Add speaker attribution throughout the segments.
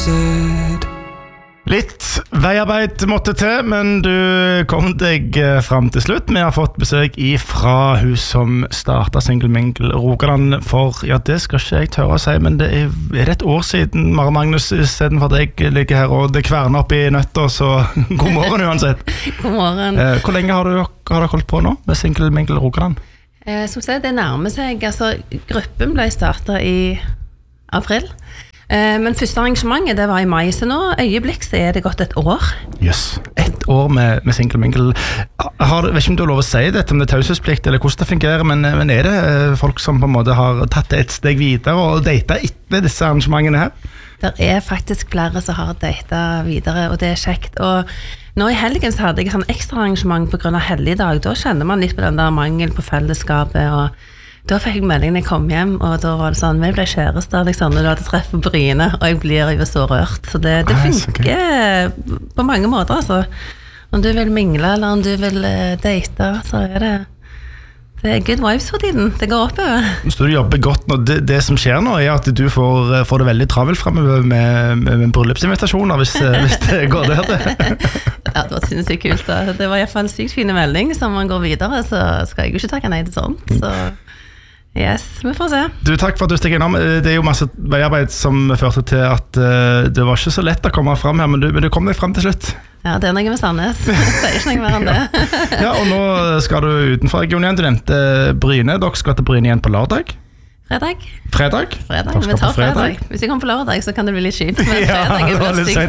Speaker 1: said.
Speaker 2: Litt veiarbeid måtte til, men du kom deg frem til slutt. Vi har fått besøk fra hun som startet Single Mingle Rogaland for, ja, det skal ikke jeg tørre å si, men det er et år siden, Mara Magnus, i stedet for at jeg ligger her og det kverner opp i nøtter, så god morgen uansett.
Speaker 3: God morgen.
Speaker 2: Hvor lenge har dere holdt på nå med Single Mingle Rogaland?
Speaker 3: Som sagt, det nærmer seg, altså gruppen ble startet i april. Men første arrangementet, det var i mai, så nå øyeblikk så er det gått et år.
Speaker 2: Yes, et år med Single Mingle. Vet ikke om du har lov å si dette om det taushetsplikt eller hvordan det fungerer, men er det folk som på en måte har tatt det et steg videre og datet etter disse arrangementene her?
Speaker 3: Det er faktisk flere som har datet videre, og det er kjekt. Og nå i helgen så hadde jeg sånn ekstra arrangement på grunn av helligdag. Da kjenner man litt på den der mangel på fellesskapet, og da fikk jeg melding når jeg kom hjem, og da var det sånn, vi ble kjærester, Alexander, du hadde treff på Bryne, og jeg blir jo så rørt. Så det funker på mange måter, altså. Om du vil mingle, eller om du vil date, så er det good vibes for tiden. Det går oppover. Så
Speaker 2: du jobber godt nå. Det som skjer nå er at du får det veldig travelt fremover med bryllupsinvitasjoner, hvis det går der til.
Speaker 3: Ja, det var sinnssykt kult. Det var i hvert fall en sykt fin melding, så om man går videre, så skal jeg jo ikke takke nei til sånt, så yes, vi får se. Du, takk for at du stikker innom. Det er jo masse veiarbeid som førte til at det var ikke så lett å komme frem her, men du kom deg frem til slutt. Ja, det er noe med Sandnes. Det er ikke noe mer enn det. Ja, og nå skal du utenfor regionen igjen. Du nevnte Bryne. Dere skal til Bryne igjen på lørdag. Fredag? Vi tar fredag. Hvis jeg kommer på lørdag, så kan det bli litt kjipt, men fredag er best jeg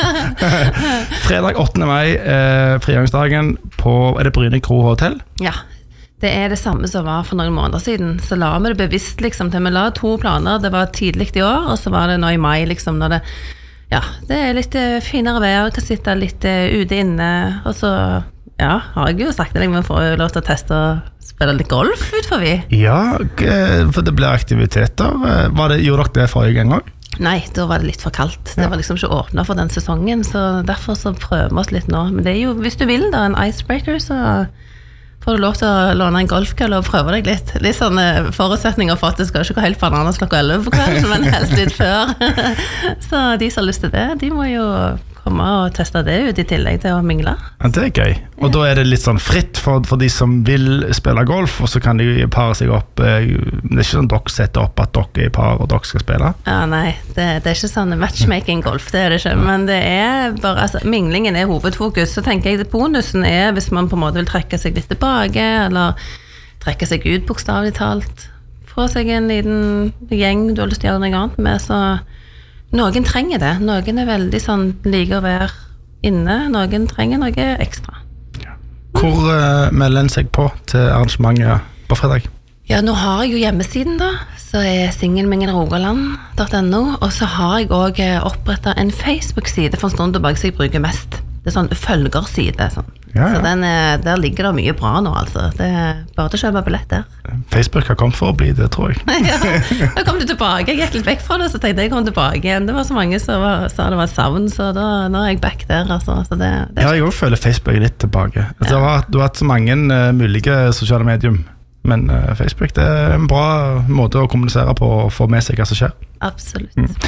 Speaker 3: fra. Fredag 8. mai, frigjøringsdagen på, er det Bryne Kro Hotel? Ja. Det er det samme som var for noen måneder siden, så la vi det bevisst liksom til. Vi la 2 planer, det var tidlig i år, og så var det nå i mai liksom, når det er litt finere vær, kan sitte litt ute inne, og så har jeg jo sagt det, men får jo lov til å teste og spille litt golf utenfor vi. Ja, for det blir aktiviteter. Gjorde dere det forrige gang også? Nei, da var det litt for kaldt. Det var liksom ikke åpnet for den sesongen, så derfor så prøver vi oss litt nå. Men det er jo, hvis du vil da, en icebreaker, så får du lov til å låne en golfkøll og prøve deg litt. Litt sånne forutsetninger for at det skal ikke gå helt bananas klokka 11 på kvelden, men helst litt før. Så de som har lyst til det, de må jo komme og teste det ut i tillegg til å mingle. Ja, det er gøy. Og da er det litt sånn fritt for de som vil spille golf, og så kan de pare seg opp. Det er ikke sånn dere setter opp at dere er i par og dere skal spille? Ja, nei, det er ikke sånn matchmaking golf, det er det ikke. Men det er bare, altså, minglingen er hovedfokus. Så tenker jeg at bonusen er hvis man på en måte vil trekke seg litt tilbake, eller trekke seg ut bokstavlig talt. Få seg en liten gjeng du har lyst til å gjøre noe annet med, så noen trenger det. Noen er veldig sånn, liker å være inne. Noen trenger noe ekstra. Hvor melder en seg på til arrangementet på fredag? Ja, nå har jeg jo hjemmesiden da, så er singlemingelrogaland.no, og så har jeg også opprettet en Facebook-side for en stund tilbake som jeg bruker mest. Det er sånn følgerside, sånn. Ja. Så der ligger det mye bra nå, altså. Det er bare til å kjøpe billett der. Facebook har kommet for å bli det, tror jeg. Ja, da kom du tilbake. Jeg gikk litt vekk fra det, så tenkte jeg kom tilbake igjen. Det var så mange som sa det var savn, så nå er jeg back der, altså. Så det ja, jeg også føler Facebook litt tilbake. Altså, du har hatt så mange mulige sosiale medium, men Facebook det er en bra måte å kommunisere på og få med seg hva som skjer. Absolutt.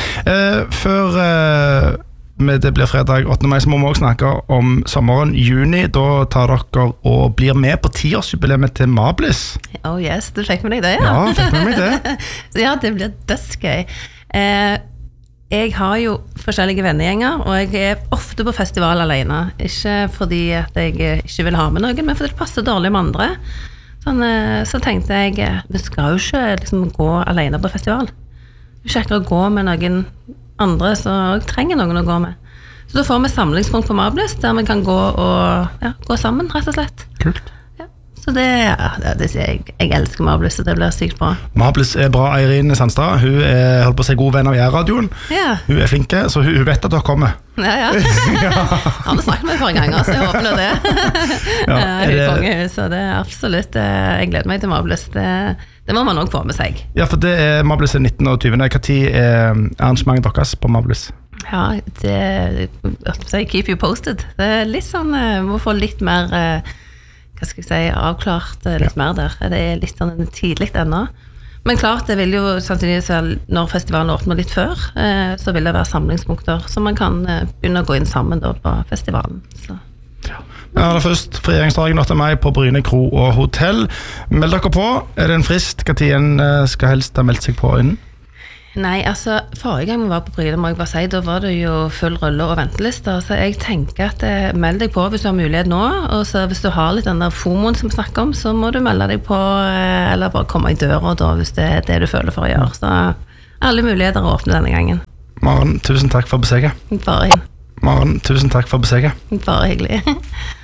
Speaker 3: Før det blir fredag 8. mai, så må vi også snakke om sommeren, juni. Da tar dere og blir med på 10-årsjubileet til Mablis. Oh yes, du fikk med deg det, ja. Ja, fikk med meg det. Ja, det blir dødsgøy. Jeg har jo forskjellige vennegjenger, og jeg er ofte på festival alene. Ikke fordi at jeg ikke vil ha med noen, men fordi det passer dårlig med andre. Så tenkte jeg, vi skal jo ikke liksom gå alene på festival. Vi skal ikke gå med noen andre, så jeg trenger noen å gå med. Så da får vi samlingspunkt på Mablis, der vi kan gå sammen, rett og slett. Kult. Ja. Så det sier jeg elsker Mablis, så det blir sykt bra. Mablis er bra. Eirin Sandstad, hun er holdt på å si god venn av Jærradioen. Ja. Hun er flinke, så hun vet at dere kommer. Ja. Han har snakket med et par ganger, så jeg håper det. Ja, hun er kongehus, så det er absolutt, jeg gleder meg til Mablis. Det må man også få med seg. Ja, for det er Mablis 19. og 20. Hva tid er arrangementet deres på Mablis? Ja, det keep you posted. Det er litt sånn, må få litt mer, hva skal jeg si, avklart litt mer der. Det er litt sånn tidlig ennå. Men klart, det vil jo sannsynligvis være, når festivalen åpner litt før, så vil det være samlingspunkter, så man kan begynne å gå inn sammen da på festivalen. Så.
Speaker 2: Aller først, frigjøringsdagen 8. mai på Bryne Kro og Hotell. Meld dere på, det en frist? Hva tiden skal helst ha meldt seg på innen?
Speaker 3: Nei, altså, forrige gang vi var på Bryne, må jeg bare si, da var det jo full rulle og ventelister, så jeg tenker at meld deg på hvis du har mulighet nå, og så hvis du har litt den der FOMOen som vi snakker om, så må du melde deg på, eller bare komme i døra da, hvis det er det du føler for å gjøre. Så alle muligheter er åpne denne gangen.
Speaker 2: Maren, tusen takk for besøket.
Speaker 3: Bare hyggelig.
Speaker 2: Maren, tusen takk for besøket.
Speaker 3: Bare hyggelig.